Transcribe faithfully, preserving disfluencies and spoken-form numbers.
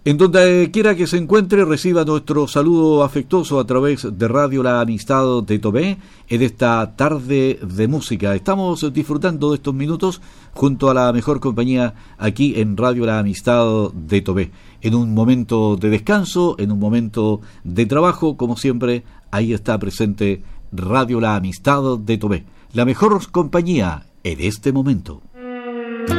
En donde quiera que se encuentre, reciba nuestro saludo afectuoso a través de Radio La Amistad de Tomé en esta tarde de música. Estamos disfrutando de estos minutos junto a la mejor compañía aquí en Radio La Amistad de Tomé. En un momento de descanso, en un momento de trabajo, como siempre, ahí está presente Radio La Amistad de Tomé, la mejor compañía en este momento.